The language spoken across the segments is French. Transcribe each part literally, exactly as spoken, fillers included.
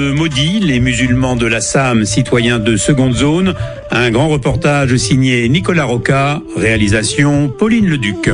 Maudit, les musulmans de l'Assam, citoyens de seconde zone. Un grand reportage signé Nicolas Roca, réalisation Pauline Leduc.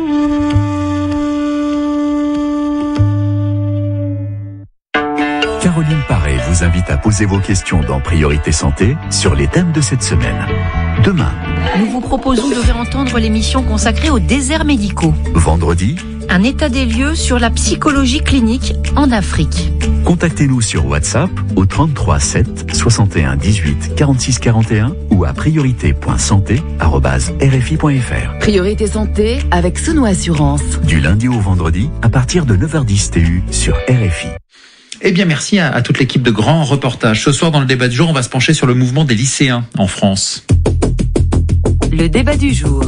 Caroline Paré vous invite à poser vos questions dans Priorité Santé sur les thèmes de cette semaine. Demain, nous vous proposons de réentendre l'émission consacrée aux déserts médicaux. Vendredi, un état des lieux sur la psychologie clinique en Afrique. Contactez-nous sur WhatsApp au trente-trois sept soixante et un dix-huit quarante-six quarante et un ou à priorité point santé arobase r f i point f r. Priorité Santé avec Sono Assurance. Du lundi au vendredi à partir de neuf heures dix T U sur R F I. Eh bien, merci à, à toute l'équipe de Grands Reportages. Ce soir, dans le débat du jour, on va se pencher sur le mouvement des lycéens en France. Le débat du jour.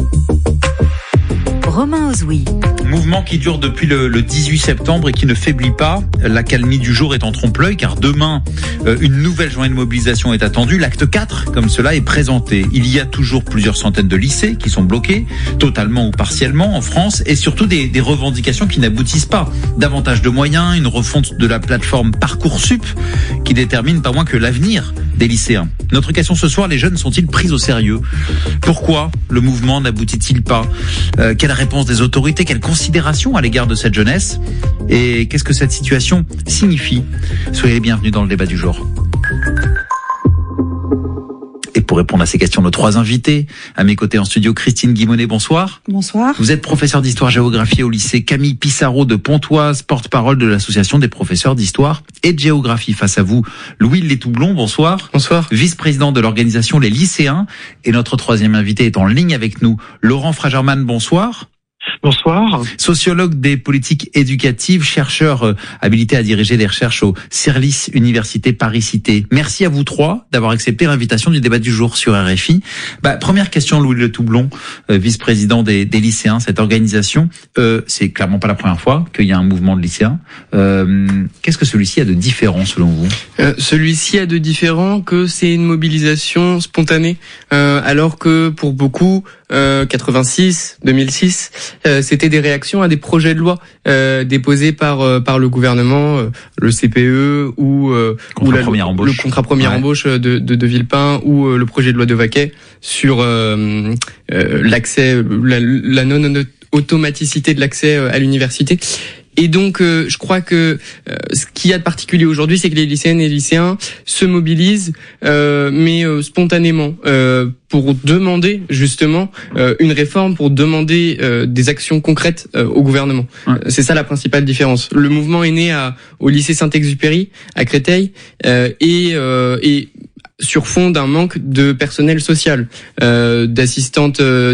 Romain Ozoui. Mouvement qui dure depuis le, le dix-huit septembre et qui ne faiblit pas. L'accalmie du jour est en trompe-l'œil car demain, euh, une nouvelle journée de mobilisation est attendue. L'acte quatre, comme cela, est présenté. Il y a toujours plusieurs centaines de lycées qui sont bloqués, totalement ou partiellement en France, et surtout des, des revendications qui n'aboutissent pas. Davantage de moyens, une refonte de la plateforme Parcoursup qui détermine pas moins que l'avenir des lycéens. Notre question ce soir, les jeunes sont-ils pris au sérieux? Pourquoi le mouvement n'aboutit-il pas? euh, Quelle réponse des autorités? Quelle considération à l'égard de cette jeunesse? Et qu'est-ce que cette situation signifie? Soyez les bienvenus dans le débat du jour. Et pour répondre à ces questions, nos trois invités. À mes côtés en studio, Christine Guimonet, bonsoir. Bonsoir. Vous êtes professeur d'histoire-géographie au lycée Camille Pissarro de Pontoise, porte-parole de l'association des professeurs d'histoire et de géographie. Face à vous, Louis Létoublon, bonsoir. Bonsoir. Vice-président de l'organisation Les Lycéens. Et notre troisième invité est en ligne avec nous, Laurent Fragerman, bonsoir. Bonsoir. Sociologue des politiques éducatives, chercheur euh, habilité à diriger les recherches au Cirlis Université Paris-Cité. Merci à vous trois d'avoir accepté l'invitation du débat du jour sur R F I. Bah, première question, Louis Létoublon, euh, vice-président des, des lycéens, cette organisation. Euh, c'est clairement pas la première fois qu'il y a un mouvement de lycéens. Euh, qu'est-ce que celui-ci a de différent selon vous? euh, Celui-ci a de différent que c'est une mobilisation spontanée, euh, alors que pour beaucoup, euh, quatre-vingt-six, deux mille six, euh, c'était des réactions à des projets de loi euh, déposés par euh, par le gouvernement, euh, le C P E ou, euh, ou la, le contrat première ouais. embauche de, de, de Villepin ou euh, le projet de loi de Vaquet sur euh, euh, l'accès, la, la non-automaticité de l'accès à l'université. Et donc, euh, je crois que euh, ce qu'il y a de particulier aujourd'hui, c'est que les lycéennes et les lycéens se mobilisent, euh, mais euh, spontanément, euh, pour demander justement euh, une réforme, pour demander euh, des actions concrètes euh, au gouvernement. Ouais. C'est ça la principale différence. Le mouvement est né à, au lycée Saint-Exupéry, à Créteil, euh, et, euh, et sur fond d'un manque de personnel social, euh, d'assistantes de,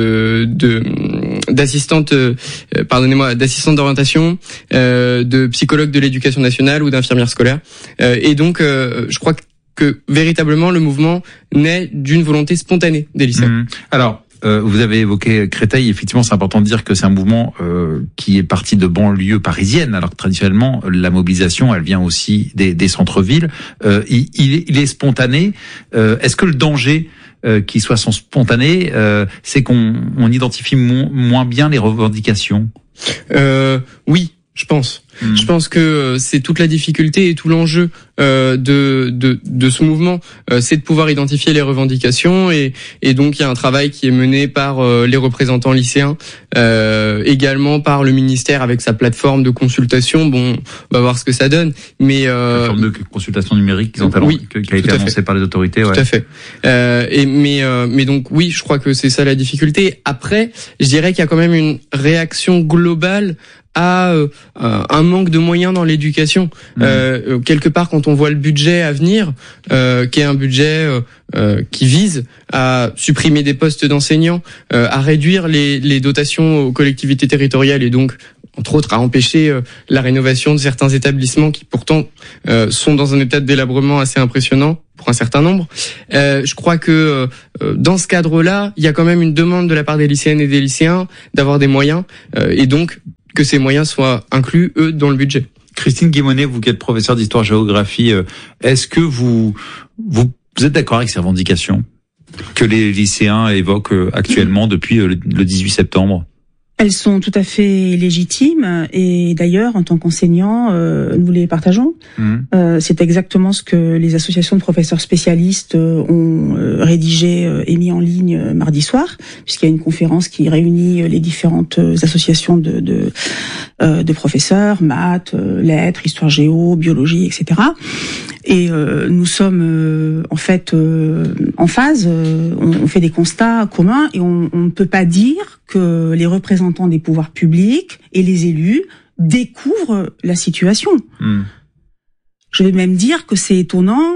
de d'assistantes, euh, pardonnez-moi, d'assistantes d'orientation, euh, de psychologues de l'éducation nationale ou d'infirmières scolaires. Euh, et donc, euh, je crois que véritablement le mouvement naît d'une volonté spontanée des lycéens. Mmh. Alors. Euh, vous avez évoqué Créteil. Effectivement, c'est important de dire que c'est un mouvement euh, qui est parti de banlieues parisiennes, alors que traditionnellement, la mobilisation, elle vient aussi des, des centres-villes. Euh, il, il, est, il est spontané. Euh, est-ce que le danger euh, qu'il soit spontané, euh, c'est qu'on on identifie mo- moins bien les revendications? euh, Oui, je pense. Mmh. Je pense que c'est toute la difficulté et tout l'enjeu euh, de, de de ce mouvement, euh, c'est de pouvoir identifier les revendications et et donc il y a un travail qui est mené par euh, les représentants lycéens, euh, également par le ministère avec sa plateforme de consultation. Bon, on va voir ce que ça donne, mais euh, plateforme de consultation numérique qui, ont talent, oui, qui a été annoncée par les autorités. Ouais. Tout à fait. Euh, et mais euh, mais donc oui, je crois que c'est ça la difficulté. Après, je dirais qu'il y a quand même une réaction globale à euh, un manque de moyens dans l'éducation. Mmh. Euh, quelque part, quand on voit le budget à venir, euh, qui est un budget euh, euh, qui vise à supprimer des postes d'enseignants, euh, à réduire les, les dotations aux collectivités territoriales et donc entre autres à empêcher euh, la rénovation de certains établissements qui pourtant euh, sont dans un état de délabrement assez impressionnant pour un certain nombre. Euh, je crois que euh, dans ce cadre-là, il y a quand même une demande de la part des lycéennes et des lycéens d'avoir des moyens euh, et donc que ces moyens soient inclus, eux, dans le budget. Christine Guimonet, vous qui êtes professeure d'histoire-géographie, est-ce que vous, vous, vous êtes d'accord avec ces revendications que les lycéens évoquent actuellement depuis le dix-huit septembre? Elles sont tout à fait légitimes et d'ailleurs, en tant qu'enseignants, euh, nous les partageons. Mmh. Euh, c'est exactement ce que les associations de professeurs spécialistes ont euh, rédigé euh, et mis en ligne euh, mardi soir, puisqu'il y a une conférence qui réunit les différentes associations de, de, euh, de professeurs, maths, euh, lettres, histoire géo, biologie, et cetera. Et euh, nous sommes euh, en fait euh, en phase, euh, on, on fait des constats communs et on ne peut pas dire que les représentants des pouvoirs publics et les élus découvrent la situation. Mmh. Je vais même dire que c'est étonnant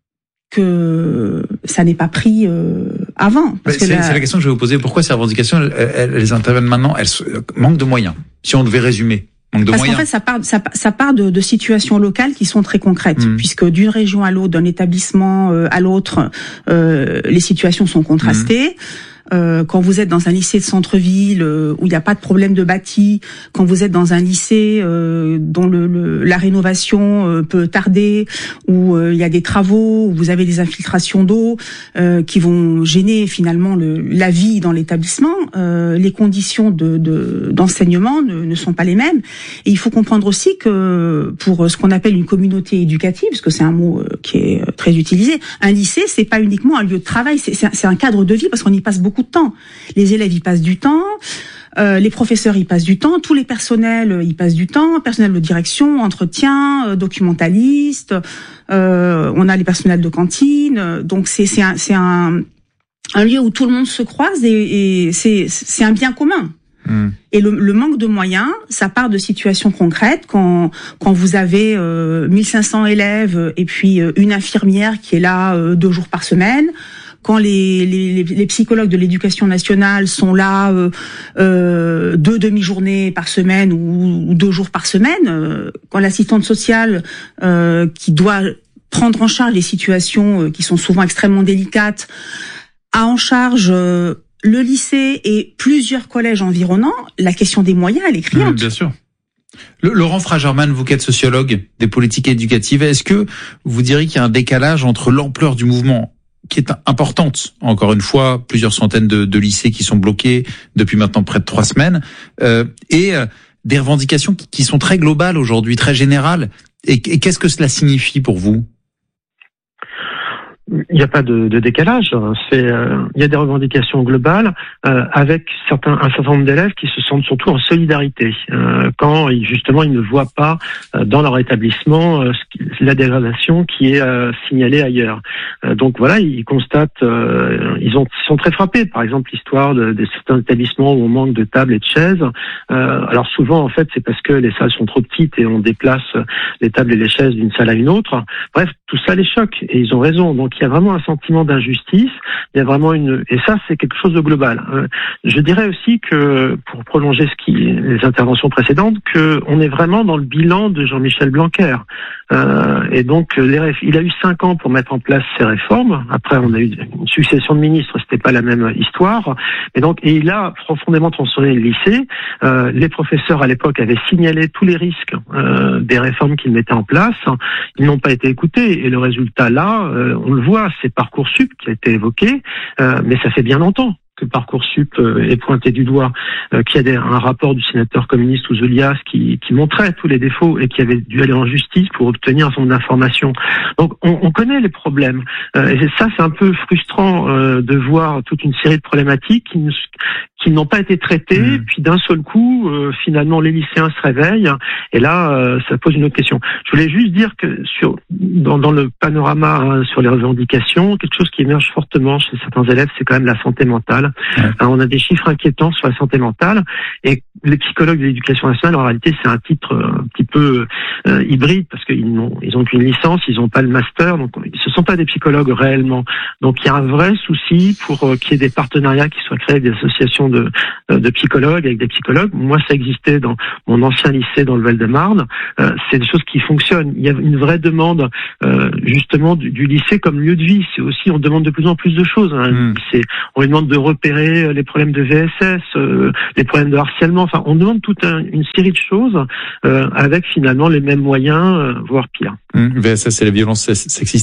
que ça n'ait pas pris euh, avant. Parce que c'est, la... c'est la question que je vais vous poser. Pourquoi ces revendications, elles, elles, elles interviennent maintenant? Elles manquent de moyens. Si on devait résumer. Manque de Parce moyens. qu'en fait, ça part, ça, ça part de, de situations locales qui sont très concrètes, mmh. puisque d'une région à l'autre, d'un établissement euh, à l'autre, euh, les situations sont contrastées. Mmh. Euh, quand vous êtes dans un lycée de centre-ville euh, où il n'y a pas de problème de bâti, quand vous êtes dans un lycée euh, dont le, le, la rénovation euh, peut tarder, où euh, il y a des travaux, où vous avez des infiltrations d'eau euh, qui vont gêner finalement le, la vie dans l'établissement, euh, les conditions de, de, d'enseignement ne, ne sont pas les mêmes. Et il faut comprendre aussi que pour ce qu'on appelle une communauté éducative, parce que c'est un mot qui est très utilisé, un lycée, c'est pas uniquement un lieu de travail, c'est, c'est, c'est un cadre de vie parce qu'on y passe beaucoup de temps. Les élèves y passent du temps, euh, les professeurs y passent du temps, tous les personnels y passent du temps, personnel de direction, entretien, euh, documentaliste, euh, on a les personnels de cantine, donc c'est, c'est, un, c'est un, un lieu où tout le monde se croise et, et c'est, c'est un bien commun. Mmh. Et le, le manque de moyens, ça part de situations concrètes. Quand quand vous avez euh, mille cinq cents élèves et puis euh, une infirmière qui est là euh, deux jours par semaine, quand les, les, les psychologues de l'éducation nationale sont là euh, euh, deux demi-journées par semaine ou, ou deux jours par semaine, euh, quand l'assistante sociale euh, qui doit prendre en charge les situations euh, qui sont souvent extrêmement délicates a en charge euh, le lycée et plusieurs collèges environnants, la question des moyens, elle est criante. Mmh, bien sûr. Le, Laurent Fragerman, vous qui êtes sociologue des politiques éducatives, est-ce que vous diriez qu'il y a un décalage entre l'ampleur du mouvement qui est importante, encore une fois, plusieurs centaines de, de lycées qui sont bloqués depuis maintenant près de trois semaines, euh, et euh, des revendications qui, qui sont très globales aujourd'hui, très générales. Et, et qu'est-ce que cela signifie pour vous ? Il n'y a pas de, de décalage. C'est, euh, il y a des revendications globales euh, avec certains, un certain nombre d'élèves qui se sentent surtout en solidarité euh, quand justement ils ne voient pas euh, dans leur établissement euh, la dégradation qui est euh, signalée ailleurs. Euh, donc voilà, ils constatent, euh, ils, ont, ils sont très frappés. Par exemple, l'histoire de, de certains établissements où on manque de tables et de chaises. Euh, alors souvent, en fait, c'est parce que les salles sont trop petites et on déplace les tables et les chaises d'une salle à une autre. Bref, tout ça les choque et ils ont raison. Donc il y a vraiment un sentiment d'injustice, il y a vraiment une, et ça c'est quelque chose de global. Je dirais aussi que, pour prolonger ce qui, les interventions précédentes, que on est vraiment dans le bilan de Jean-Michel Blanquer. Euh, et donc, les, il a eu cinq ans pour mettre en place ces réformes. Après, on a eu une succession de ministres, c'était pas la même histoire. Et donc, et il a profondément transformé le lycée. Euh, les professeurs à l'époque avaient signalé tous les risques euh, des réformes qu'il mettait en place. Ils n'ont pas été écoutés. Et le résultat là, euh, on le voit, c'est Parcoursup qui a été évoqué, euh, mais ça fait bien longtemps que Parcoursup euh, est pointé du doigt, euh, qu'il y a des, un rapport du sénateur communiste Ouzoulias qui, qui montrait tous les défauts et qui avait dû aller en justice pour obtenir un certain nombre d'informations. Donc on, on connaît les problèmes. Euh, et ça, c'est un peu frustrant euh, de voir toute une série de problématiques qui, ne, qui n'ont pas été traitées, mmh. puis d'un seul coup, euh, finalement, les lycéens se réveillent, et là, euh, ça pose une autre question. Je voulais juste dire que sur dans, dans le panorama hein, sur les revendications, quelque chose qui émerge fortement chez certains élèves, c'est quand même la santé mentale. Ouais. Alors, on a des chiffres inquiétants sur la santé mentale, et les psychologues de l'éducation nationale, en réalité, c'est un titre un petit peu euh, hybride, parce qu'ils n'ont ils ont qu'une licence, ils n'ont pas le master, donc ce ne sont pas des psychologues réellement. Donc il y a un vrai souci pour euh, qu'il y ait des partenariats qui soient créés avec des associations de, euh, de psychologues, avec des psychologues. Moi, ça existait dans mon ancien lycée dans le Val-de-Marne. Euh, c'est des choses qui fonctionnent. Il y a une vraie demande, euh, justement, du, du lycée comme lieu de vie. C'est aussi, on demande de plus en plus de choses. Hein. Mmh. C'est, on lui demande de repérer les problèmes de V S S, euh, les problèmes de harcèlement. Enfin, on demande toute un, une série de choses euh, avec finalement les mêmes moyens, euh, voire pire. Mmh. V S S, c'est les violences sexistes et sexuelles.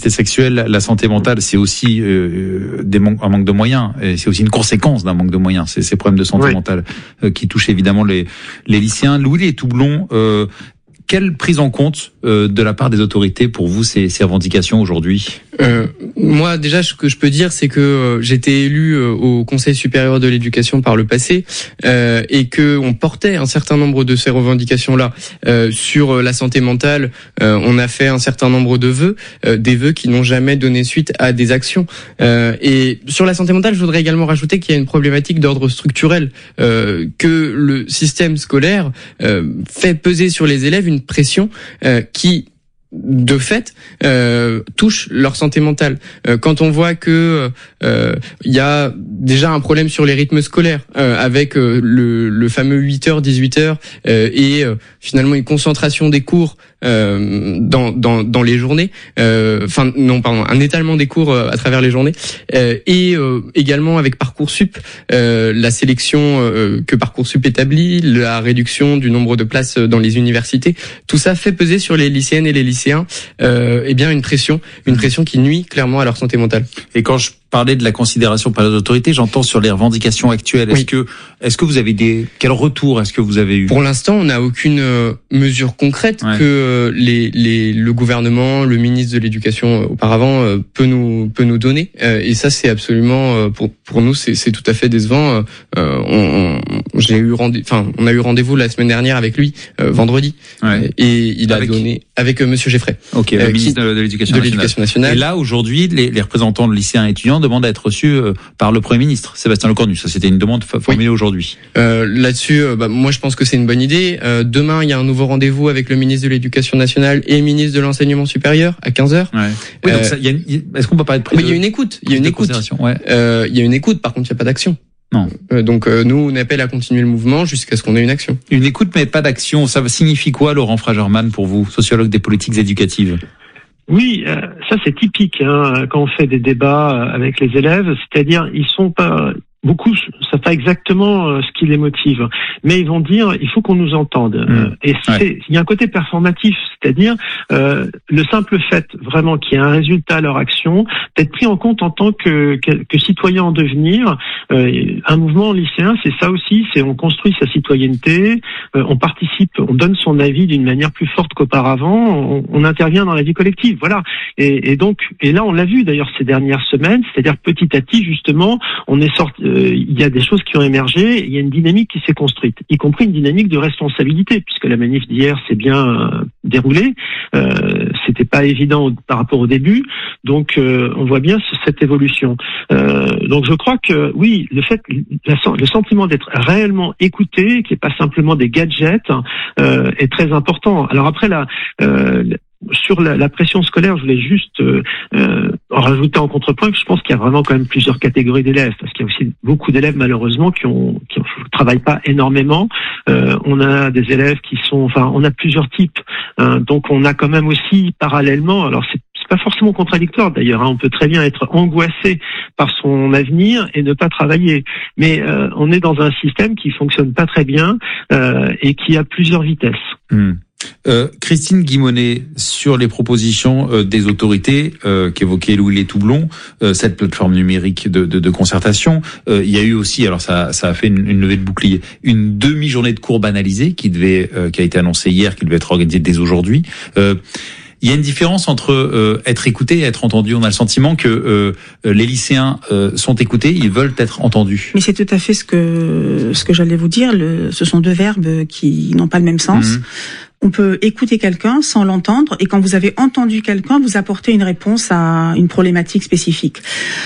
actuelle, la santé mentale, c'est aussi euh, des man- un manque de moyens, et c'est aussi une conséquence d'un manque de moyens. C'est ces problèmes de santé oui. mentale euh, qui touchent évidemment les, les lycéens. Louis Létoublon, euh, quelle prise en compte euh, de la part des autorités pour vous ces, ces revendications aujourd'hui ? Euh, moi, déjà, ce que je peux dire, c'est que euh, j'étais élu euh, au Conseil supérieur de l'éducation par le passé euh, et que on portait un certain nombre de ces revendications-là euh, sur euh, la santé mentale. Euh, on a fait un certain nombre de vœux, euh, des vœux qui n'ont jamais donné suite à des actions. Euh, et sur la santé mentale, je voudrais également rajouter qu'il y a une problématique d'ordre structurel, euh, que le système scolaire euh, fait peser sur les élèves une pression euh, qui de fait euh, touche leur santé mentale. Euh, quand on voit que il euh, y a déjà un problème sur les rythmes scolaires euh, avec euh, le, le fameux huit heures dix-huit heures euh, et euh, finalement une concentration des cours euh, dans, dans dans les journées, enfin euh, non pardon un étalement des cours euh, à travers les journées euh, et euh, également avec Parcoursup, euh, la sélection euh, que Parcoursup établit, la réduction du nombre de places dans les universités, tout ça fait peser sur les lycéennes et les lycéens euh, eh bien une pression, une pression qui nuit clairement à leur santé mentale. Et quand je parlais de la considération par les autorités, j'entends sur les revendications actuelles. Est-ce oui. que, est-ce que vous avez des, quel retour est-ce que vous avez eu? Pour l'instant, on n'a aucune euh, mesure concrète ouais. que euh, les, les, le gouvernement, le ministre de l'Éducation euh, auparavant euh, peut nous, peut nous donner. Euh, et ça, c'est absolument, euh, pour, pour nous, c'est, c'est tout à fait décevant. Euh, on, on, j'ai eu rendez, enfin, on a eu rendez-vous la semaine dernière avec lui, euh, vendredi. Ouais. Et il a avec... donné, avec euh, Monsieur Geffray. Ok, le euh, ministre qui, de l'Éducation de nationale. l'Éducation nationale. Et là, aujourd'hui, les, les représentants de lycéens et étudiants demandent à être reçus euh, par le Premier ministre, Sébastien Lecornu. Ça, c'était une demande formulée oui. aujourd'hui. Euh, là-dessus, euh, bah, moi, je pense que c'est une bonne idée. Euh, demain, il y a un nouveau rendez-vous avec le ministre de l'Éducation nationale et ministre de l'Enseignement supérieur à quinze heures. Ouais. Oui, euh, donc ça, y a une, est-ce qu'on peut pas être pris mais il y a une écoute. Il y a une écoute. Ouais. Euh, il y a une écoute. Par contre, il n'y a pas d'action. Non. Euh, donc euh, nous, on appelle à continuer le mouvement jusqu'à ce qu'on ait une action. Une écoute, mais pas d'action. Ça signifie quoi, Laurent Fragerman, pour vous, sociologue des politiques éducatives? Oui, euh, ça c'est typique hein, quand on fait des débats avec les élèves, c'est-à-dire ils sont pas beaucoup savent pas exactement euh, ce qui les motive, mais ils vont dire il faut qu'on nous entende. Mmh. Euh, et c'est, ouais. il y a un côté performatif, c'est-à-dire euh, le simple fait vraiment qu'il y ait un résultat à leur action, d'être pris en compte en tant que que, que citoyen en devenir. Euh, un mouvement lycéen, c'est ça aussi, c'est on construit sa citoyenneté, euh, on participe, on donne son avis d'une manière plus forte qu'auparavant, on, on intervient dans la vie collective, voilà. Et, et donc, et là on l'a vu d'ailleurs ces dernières semaines, c'est-à-dire petit à petit justement, on est sorti. Euh, il y a des choses qui ont émergé, il y a une dynamique qui s'est construite, y compris une dynamique de responsabilité, puisque la manif d'hier s'est bien euh, déroulée. Euh, c'était pas évident par rapport au début, donc euh, on voit bien cette évolution. Euh, donc je crois que oui, le fait, la, le sentiment d'être réellement écouté, qui est pas simplement des gadgets, euh, est très important. Alors après la euh, sur la, la pression scolaire, je voulais juste euh, euh, en rajouter en contrepoint que je pense qu'il y a vraiment quand même plusieurs catégories d'élèves, parce qu'il y a aussi beaucoup d'élèves malheureusement qui ont qui ne travaillent pas énormément. Euh, on a des élèves qui sont, enfin, on a plusieurs types. Hein, donc on a quand même aussi parallèlement, alors c'est c'est pas forcément contradictoire d'ailleurs, hein, on peut très bien être angoissé par son avenir et ne pas travailler, mais euh, on est dans un système qui fonctionne pas très bien euh, et qui a plusieurs vitesses. Mmh. Euh, Christine Guimonet, sur les propositions euh, des autorités euh, qu'évoquait Louis Létoublon, euh, cette plateforme numérique de, de, de concertation, euh, il y a eu aussi, alors ça, ça a fait une, une levée de bouclier, une demi-journée de cours banalisée qui devait, euh, qui a été annoncée hier, qui devait être organisée dès aujourd'hui. Euh, Il y a une différence entre euh, être écouté et être entendu. On a le sentiment que euh, les lycéens euh, sont écoutés, ils veulent être entendus. Mais c'est tout à fait ce que ce que j'allais vous dire. Le, ce sont deux verbes qui n'ont pas le même sens. Mmh. On peut écouter quelqu'un sans l'entendre, et quand vous avez entendu quelqu'un, vous apportez une réponse à une problématique spécifique.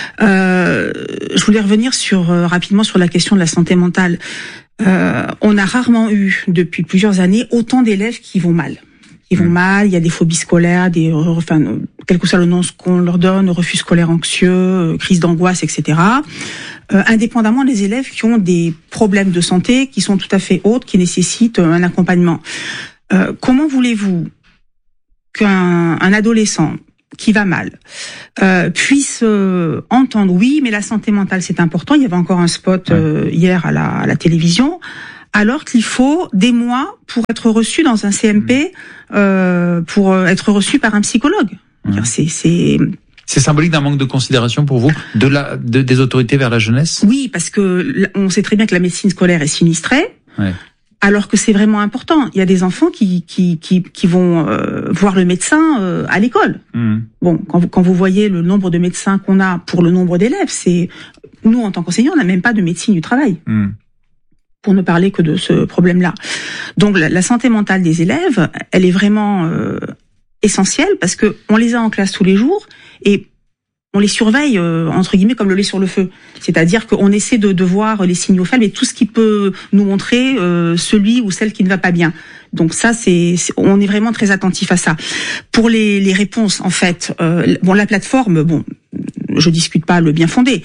Euh, je voulais revenir sur euh, rapidement sur la question de la santé mentale. Euh, on a rarement eu depuis plusieurs années autant d'élèves qui vont mal. Ils vont mal, il y a des phobies scolaires, des, enfin, quel que soit le nom qu'on leur donne, refus scolaire anxieux, crise d'angoisse, et cetera. Euh, indépendamment des élèves qui ont des problèmes de santé qui sont tout à fait autres, qui nécessitent un accompagnement. Euh, comment voulez-vous qu'un un adolescent qui va mal euh, puisse euh, entendre oui, mais la santé mentale c'est important. Il y avait encore un spot euh, hier à la, à la télévision. Alors qu'il faut des mois pour être reçu dans un C M P, euh, pour être reçu par un psychologue. Mmh. C'est, c'est, C'est symbolique d'un manque de considération pour vous de la de, des autorités vers la jeunesse? Oui, parce que on sait très bien que la médecine scolaire est sinistrée. Ouais. Alors que c'est vraiment important. Il y a des enfants qui qui qui, qui vont euh, voir le médecin euh, à l'école. Mmh. Bon, quand vous quand vous voyez le nombre de médecins qu'on a pour le nombre d'élèves, c'est nous en tant qu'enseignants, on n'a même pas de médecine du travail. Mmh. Pour ne parler que de ce problème-là. Donc la, la santé mentale des élèves, elle est vraiment euh, essentielle parce que on les a en classe tous les jours et on les surveille, euh, entre guillemets, comme le lait sur le feu. C'est-à-dire qu'on essaie de, de voir les signaux faibles et tout ce qui peut nous montrer euh, celui ou celle qui ne va pas bien. Donc ça, c'est, c'est on est vraiment très attentif à ça. Pour les, les réponses, en fait, euh, bon, la plateforme, bon, je discute pas le bien fondé.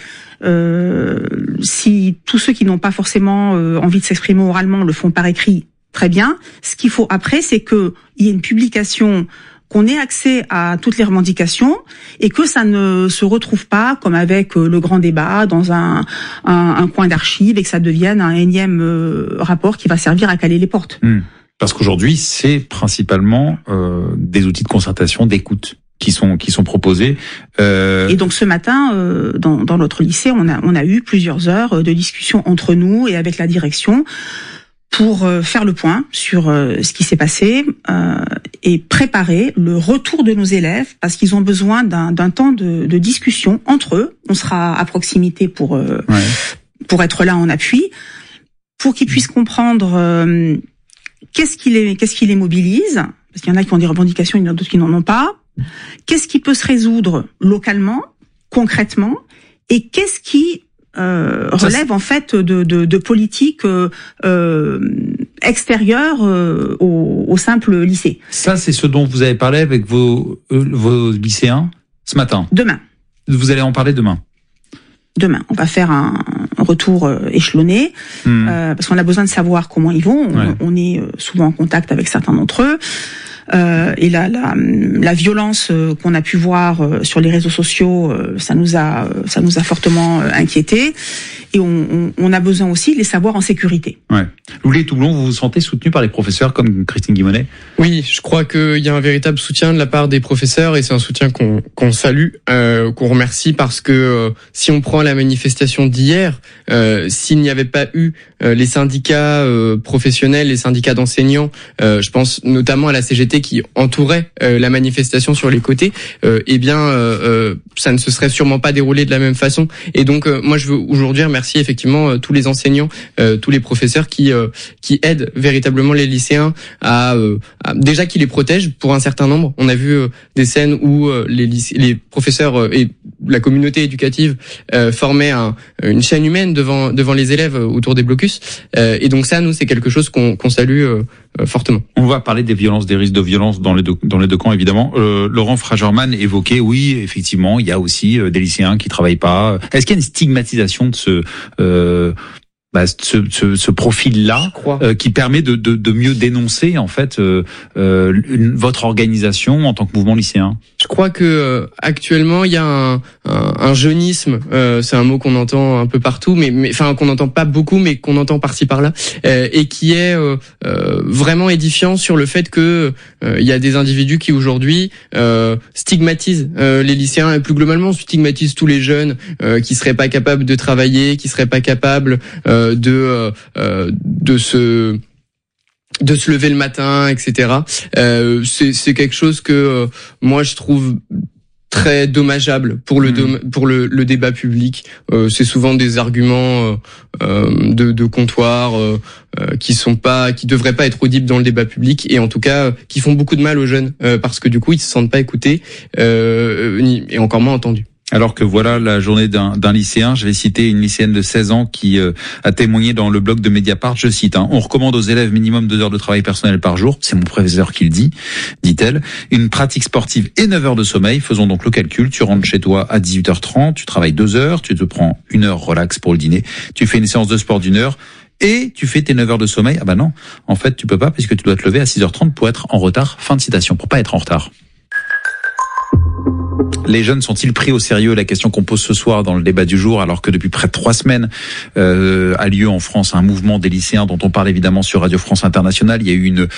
Euh, si tous ceux qui n'ont pas forcément euh, envie de s'exprimer oralement le font par écrit, très bien. Ce qu'il faut après, c'est que il y ait une publication, qu'on ait accès à toutes les revendications et que ça ne se retrouve pas comme avec le grand débat dans un, un, un coin d'archives et que ça devienne un énième euh, rapport qui va servir à caler les portes. Mmh. Parce qu'aujourd'hui, c'est principalement euh, des outils de concertation, d'écoute qui sont qui sont proposés. Euh... Et donc ce matin, euh, dans, dans notre lycée, on a on a eu plusieurs heures de discussion entre nous et avec la direction pour faire le point sur ce qui s'est passé euh, et préparer le retour de nos élèves parce qu'ils ont besoin d'un, d'un temps de, de discussion entre eux. On sera à proximité pour euh, ouais. pour être là en appui, pour qu'ils puissent comprendre euh, qu'est-ce qui les qu'est-ce qui les mobilise, parce qu'il y en a qui ont des revendications, il y en a d'autres qui n'en ont pas. Qu'est-ce qui peut se résoudre localement, concrètement, et qu'est-ce qui Euh, relève en fait de, de, de politique euh, euh, extérieure euh, au, au simple lycée. Ça, c'est ce dont vous avez parlé avec vos, euh, vos lycéens ce matin. Demain. Vous allez en parler demain. Demain, on va faire un retour euh, échelonné mmh. euh, parce qu'on a besoin de savoir comment ils vont. On, ouais. on est souvent en contact avec certains d'entre eux. Euh, et la, la, la violence euh, qu'on a pu voir euh, sur les réseaux sociaux, euh, ça nous a, ça nous a fortement euh, inquiétés. Et on, on, on a besoin aussi de les savoir en sécurité. Ouais. Louis Toublon, vous vous sentez soutenu par les professeurs comme Christine Guimonet? Oui, je crois qu'il y a un véritable soutien de la part des professeurs et c'est un soutien qu'on, qu'on salue, euh, qu'on remercie parce que euh, si on prend la manifestation d'hier, euh, s'il n'y avait pas eu euh, les syndicats euh, professionnels, les syndicats d'enseignants, euh, je pense notamment à la C G T qui entourait euh, la manifestation sur les côtés, euh, eh bien, euh, euh, ça ne se serait sûrement pas déroulé de la même façon. Et donc, euh, moi, je veux aujourd'hui remercier effectivement euh, tous les enseignants, euh, tous les professeurs qui euh, qui aident véritablement les lycéens à, euh, à déjà qui les protègent pour un certain nombre. On a vu euh, des scènes où euh, les lycées, les professeurs euh, et la communauté éducative euh, formaient un, une chaîne humaine devant devant les élèves autour des blocus. Euh, et donc ça, nous, c'est quelque chose qu'on, qu'on salue euh, euh, fortement. On va parler des violences, des risques de violence dans les deux dans les deux camps évidemment. Euh, Laurent Fragerman évoquait, oui, effectivement, il y a aussi euh, des lycéens qui travaillent pas. Est-ce qu'il y a une stigmatisation de ce euh, bah, ce, ce, ce profil-là euh, qui permet de, de, de mieux dénoncer en fait euh, euh, une, votre organisation en tant que mouvement lycéen? Je crois que euh, actuellement il y a un, un, un jeunisme, euh, c'est un mot qu'on entend un peu partout, mais, mais enfin qu'on n'entend pas beaucoup, mais qu'on entend par-ci par-là, euh, et qui est euh, euh, vraiment édifiant sur le fait que euh, il y a des individus qui aujourd'hui euh, stigmatisent euh, les lycéens et plus globalement stigmatisent tous les jeunes euh, qui seraient pas capables de travailler, qui seraient pas capables euh, de euh, de se de se lever le matin, et cetera. Euh, c'est c'est quelque chose que euh, moi je trouve très dommageable pour le dom- pour le, le débat public. Euh, c'est souvent des arguments euh, euh, de, de comptoir euh, euh, qui sont pas, qui devraient pas être audibles dans le débat public et en tout cas euh, qui font beaucoup de mal aux jeunes euh, parce que du coup ils se sentent pas écoutés euh, ni, et encore moins entendus. Alors que voilà la journée d'un, d'un lycéen, je vais citer une lycéenne de seize ans qui euh, a témoigné dans le blog de Mediapart, je cite, hein, on recommande aux élèves minimum deux heures de travail personnel par jour, c'est mon professeur qui le dit, dit-elle, une pratique sportive et neuf heures de sommeil, faisons donc le calcul, tu rentres chez toi à dix-huit heures trente, tu travailles deux heures, tu te prends une heure relax pour le dîner, tu fais une séance de sport d'une heure, et tu fais tes neuf heures de sommeil, ah bah non, en fait tu peux pas puisque tu dois te lever à six heures trente pour être en retard, fin de citation, pour pas être en retard. Les jeunes sont-ils pris au sérieux? La question qu'on pose ce soir dans le débat du jour, alors que depuis près de trois semaines euh, a lieu en France un mouvement des lycéens dont on parle évidemment sur Radio France Internationale. Il y a eu une